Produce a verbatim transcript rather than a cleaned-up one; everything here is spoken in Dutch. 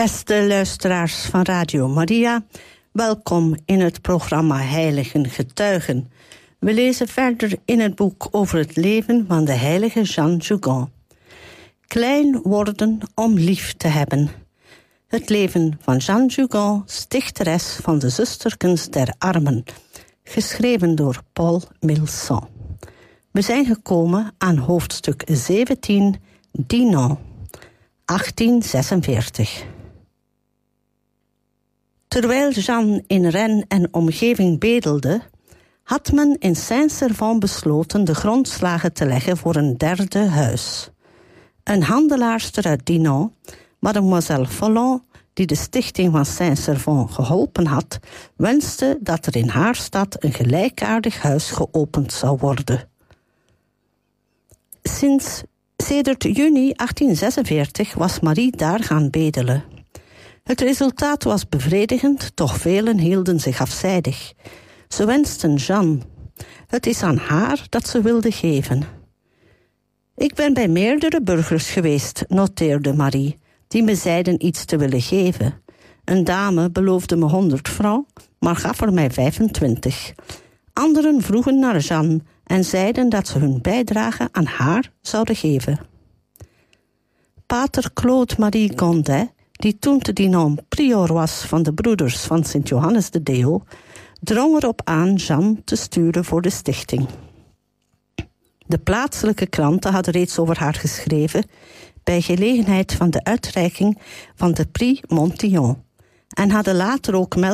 Beste luisteraars van Radio Maria, welkom in het programma Heiligen Getuigen. We lezen verder in het boek over het leven van de heilige Jeanne Jugon. Klein worden om lief te hebben. Het leven van Jeanne Jugon, stichteres van de Zusterkens der Armen, geschreven door Paul Milson. We zijn gekomen aan hoofdstuk zeventien, Dinan, achttien zesenveertig. Terwijl Jeanne in Rennes en omgeving bedelde, had men in Saint-Servan besloten de grondslagen te leggen voor een derde huis. Een handelaarster uit Dinan, mademoiselle Follon, die de stichting van Saint-Servan geholpen had, wenste dat er in haar stad een gelijkaardig huis geopend zou worden. Sinds sedert juni achttien zesenveertig was Marie daar gaan bedelen. Het resultaat was bevredigend, toch velen hielden zich afzijdig. Ze wensten Jeanne. Het is aan haar dat ze wilde geven. Ik ben bij meerdere burgers geweest, noteerde Marie, die me zeiden iets te willen geven. Een dame beloofde me honderd francs, maar gaf er mij vijfentwintig. Anderen vroegen naar Jeanne en zeiden dat ze hun bijdrage aan haar zouden geven. Pater Claude-Marie Gondet, die toen te Dinan prior was van de broeders van Sint Johannes de Deo, drong erop aan Jeanne te sturen voor de stichting. De plaatselijke kranten hadden reeds over haar geschreven bij gelegenheid van de uitreiking van de Prix Montillon en hadden later ook